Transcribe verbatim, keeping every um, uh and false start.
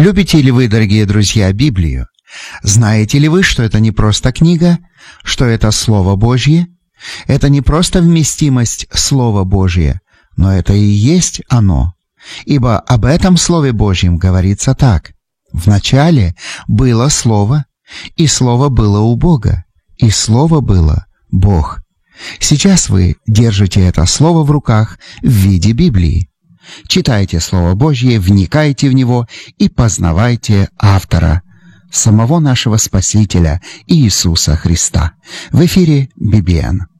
Любите ли вы, дорогие друзья, Библию? Знаете ли вы, что это не просто книга, что это Слово Божье? Это не просто вместимость Слова Божье, но это и есть оно. Ибо об этом Слове Божьем говорится так: «Вначале было Слово, и Слово было у Бога, и Слово было Бог». Сейчас вы держите это Слово в руках в виде Библии. Читайте Слово Божье, вникайте в него и познавайте автора, самого нашего Спасителя Иисуса Христа. В эфире би би эн.